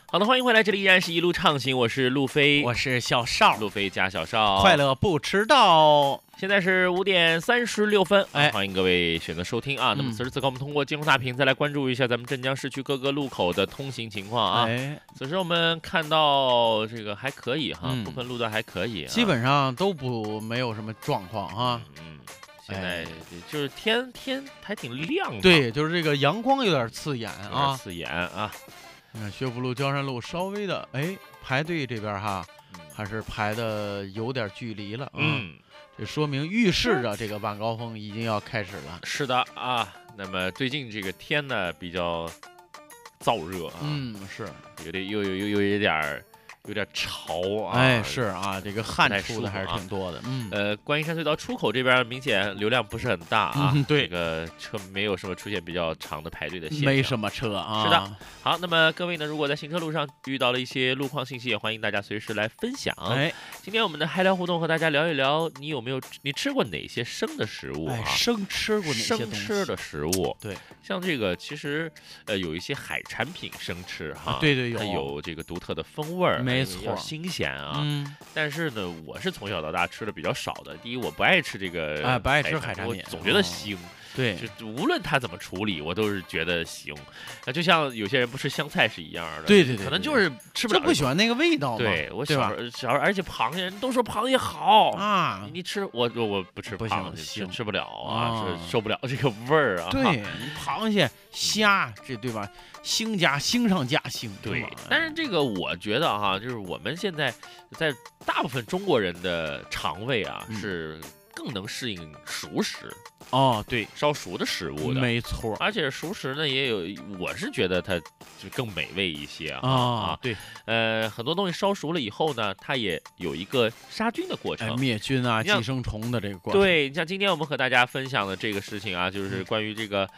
好的，欢迎回来，这里依然是一路畅行，我是路飞， 我是小邵， 路飞加小邵， 快乐不迟到。 现在是5:36， 哎， 欢迎各位选择收听啊。那么此时此刻，我们通过金融大屏再来关注一下咱们镇江市区各个路口的通行情况啊。 哎， 此时我们看到这个还可以哈，部分路段还可以， 基本上都没有什么状况啊。 现在就是天还挺亮， 对，就是这个阳光有点刺眼啊， 刺眼啊。 你看学府路、焦山路稍微的排队这边哈，还是排的有点距离了。这说明预示着这个晚高峰已经要开始了。 是的啊，那么最近这个天呢比较燥热啊， 是有点潮啊， 哎，是啊，这个汗出的还是挺多的。 观音山隧道出口这边明显流量不是很大啊， 对， 这个车没有什么出现比较长的排队的现象， 没什么车啊。 是的，好，那么各位呢，如果在行车路上遇到了一些路况信息，也欢迎大家随时来分享。今天我们的嗨聊互动和大家聊一聊，你吃过哪些生的食物啊？ 生吃过哪些东西？ 生吃的食物， 对， 像这个其实有一些海产品生吃哈， 对， 它有这个独特的风味儿。 没错， 新鲜啊，但是呢，我是从小到大吃的比较少的。第一，我不爱吃这个， 不爱吃海产品， 我总觉得腥。 对， 就无论它怎么处理，我都是觉得腥。就像有些人不吃香菜是一样的， 对， 可能就是吃不了， 就不喜欢那个味道嘛。 对，我小时候，而且螃蟹人都说螃蟹好啊， 你吃我不吃螃蟹，吃不了啊，是受不了这个味儿啊。 对，螃蟹、虾这对吧？星上加星， 对。但是这个我觉得哈，就是我们现在在大部分中国人的肠胃啊是更能适应熟食。 对， 烧熟的食物的， 没错。 而且熟食呢也有，我是觉得它就更美味一些对， 很多东西烧熟了以后呢，它也有一个杀菌的过程， 灭菌啊、寄生虫的这个过程。 对，你像今天我们和大家分享的这个事情啊，就是关于这个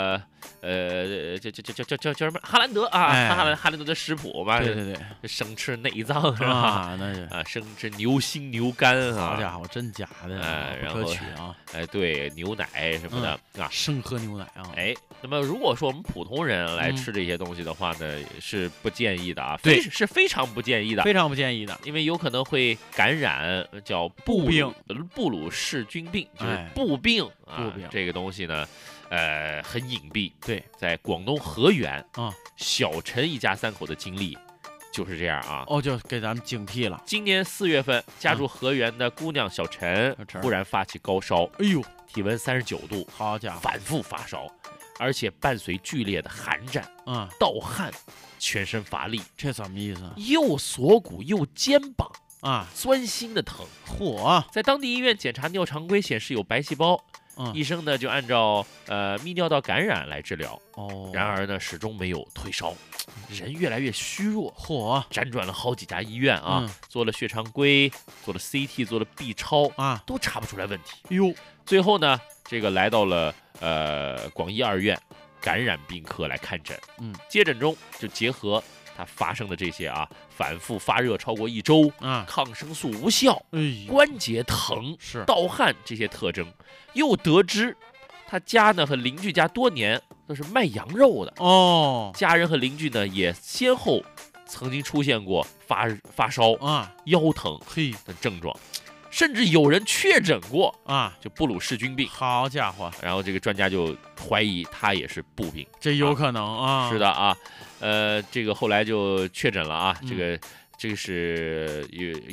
叫什么哈兰德啊，哈兰德的食谱嘛， 对， 生吃内脏是吧？ 那是生吃牛心、牛肝啊， 好家伙，真假的， 然后不可取啊！ 对，牛奶什么的啊， 生喝牛奶啊， 那么如果说我们普通人来吃这些东西的话呢，是不建议的啊， 对， 是非常不建议的， 非常不建议的， 因为有可能会感染叫布鲁氏菌病，就是布病啊，这个东西呢，很隐蔽， 对， 在广东河源小陈一家3口的经历。就是这样啊， 就给咱们警惕了。 今年4月份，家住河源的姑娘小陈忽然发起高烧，体温39度， 好家伙， 反复发烧，而且伴随剧烈的寒战，盗汗，全身乏力， 这怎么意思？ 右锁骨、右肩膀钻心的疼。在当地医院检查尿常规显示有白细胞。医生呢就按照泌尿道感染来治疗，然而呢始终没有退烧，人越来越虚弱，辗转了好几家医院啊，做了血常规，做了 CT， 做了 B 超都查不出来问题。最后呢这个来到了广医2院感染病科来看诊，接诊中就结合他发生的这些反复发热超过1周抗生素无效，关节疼、盗汗这些特征，又得知他家呢和邻居家多年都是卖羊肉的家人和邻居呢也先后曾经出现过发烧腰疼等症状，甚至有人确诊过就布鲁氏菌病。 好家伙！ 然后这个专家就怀疑他也是布病， 这有可能是的这个后来就确诊了这个是